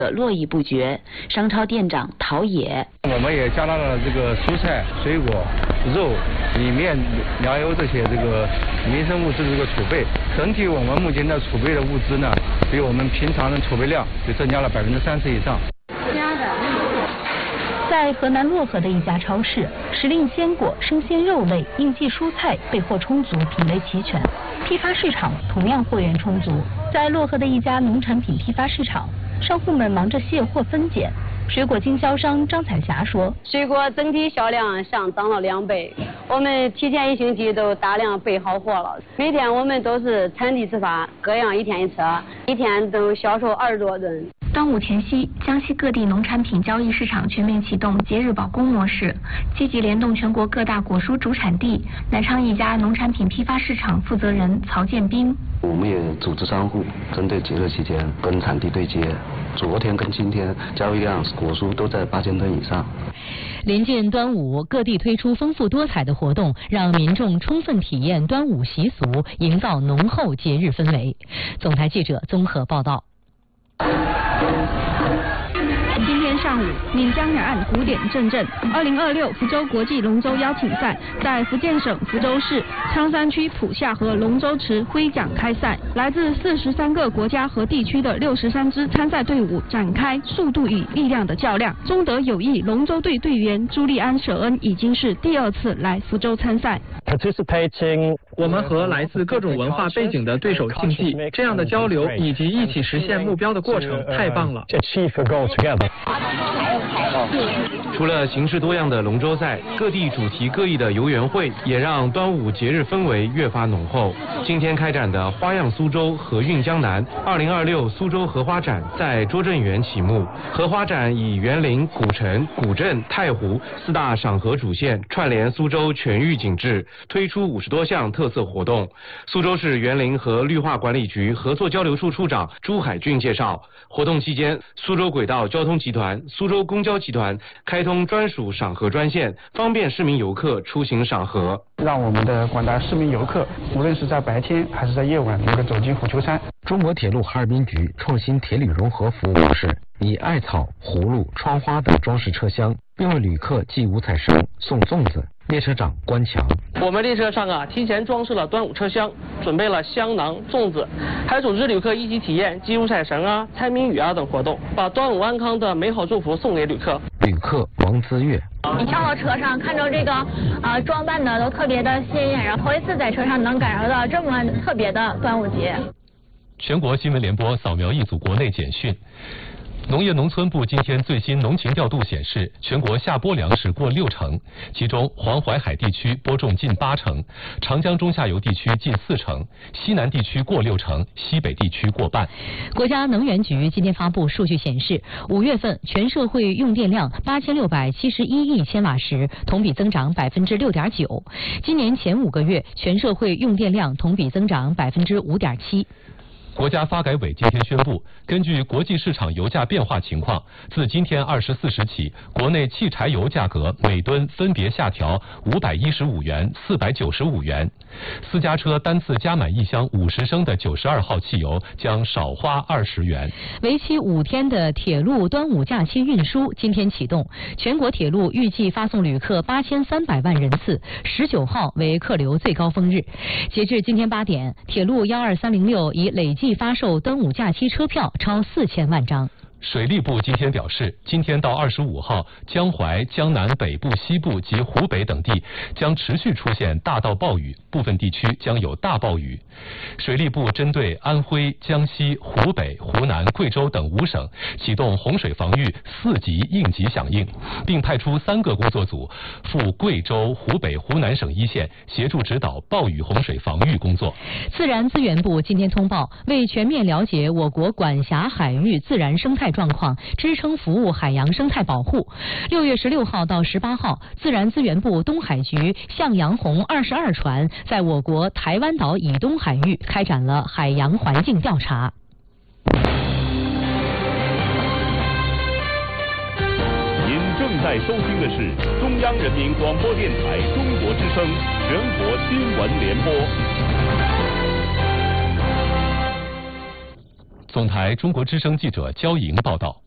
络绎不绝。商超店长陶冶， 我们也加大了这个蔬菜、水果、肉、米面、粮油这些民生物资的这个储备。整体我们目前的储备的物资呢，比我们平常的储备量就增加了30%以上。 在河南漯河的一家超市，时令鲜果、生鲜肉类、应季蔬菜备货充足，品类齐全。批发市场同样货源充足。在漯河的一家农产品批发市场，商户们忙着卸货分拣。水果经销商张彩霞说：“ 水果整体销量上涨了2倍，我们提前1星期都大量备好货了。每天我们都是产地直发，各样1天1车，一天都销售20多吨。” 端午前夕，江西各地农产品交易市场全面启动节日保供模式，积极联动全国各大果蔬主产地。南昌一家农产品批发市场负责人曹建斌：“ 我们也组织商户针对节日期间跟产地对接，昨天跟今天交易量果蔬都在8000吨以上。” 临近端午，各地推出丰富多彩的活动，让民众充分体验端午习俗，营造浓厚节日氛围。总台记者综合报道。 今天上午，闽江两岸鼓点阵阵。2026福州国际龙舟邀请赛在福建省福州市苍山区浦下河龙舟池挥桨开赛，来自43个国家和地区的63支参赛队伍展开速度与力量的较量。中德友谊龙舟队队员朱利安·舍恩已经是第2次来福州参赛。 我们和来自各种文化背景的对手竞技，这样的交流以及一起实现目标的过程太棒了。 除了形式多样的龙舟赛，各地主题各异的游园会也让端午节日氛围越发浓厚。今天开展的花样苏州河韵江南2026苏州荷花展在拙政园启幕。荷花展以园林、古城、古镇、太湖4大赏荷主线串联苏州全域景致，推出50多项特色活动。苏州市园林和绿化管理局合作交流处处长朱海俊介绍，活动期间，苏州轨道交通集团、苏州公交集团开通专属赏荷专线，方便市民游客出行赏荷， 让我们的广大市民游客，无论是在白天还是在夜晚，能够走进虎丘山。 中国铁路哈尔滨局创新铁旅融合服务模式，以艾草、葫芦、窗花等装饰车厢，并为旅客系五彩绳、送粽子。列车长关强： 我们列车上提前装饰了端午车厢，准备了香囊、粽子，还组织旅客一起体验系五彩绳猜谜语等活动，把端午安康的美好祝福送给旅客。 旅客王资月： 你上到车上，看着这个装扮的都特别的鲜艳，然后头一次在车上能感受到这么特别的端午节。 全国新闻联播扫描一组国内简讯。农业农村部今天最新农情调度显示，全国夏播粮食过60%，其中黄淮海地区播种近80%，长江中下游地区近40%，西南地区过60%，西北地区过半。 国家能源局今天发布数据显示，5月份全社会用电量8671亿千瓦时，同比增长6.9%。今年前5个月，全社会用电量同比增长5.7%。 国家发改委今天宣布，根据国际市场油价变化情况，自今天24时起，国内汽柴油价格每吨分别下调515元、495元。私家车单次加满1箱50升的92号汽油将少花20元。 为期5天的铁路端午假期运输今天启动，全国铁路预计发送旅客8300万人次，19号为客流最高峰日。截至今天8点，铁路12306已累计发售端午假期车票超4000万张。 水利部今天表示，今天到25号，江淮、江南北部、西部及湖北等地将持续出现大到暴雨，部分地区将有大暴雨。水利部针对安徽、江西、湖北、湖南、贵州等5省启动洪水防御4级应急响应，并派出3个工作组赴贵州、湖北、湖南省一线协助指导暴雨洪水防御工作。 自然资源部今天通报，为全面了解我国管辖海域自然生态状况，支撑服务海洋生态保护。6月16号到18号，自然资源部东海局向阳红22船在我国台湾岛以东海域开展了海洋环境调查。 您正在收听的是中央人民广播电台中国之声全国新闻联播。 总台中国之声记者焦莹报道。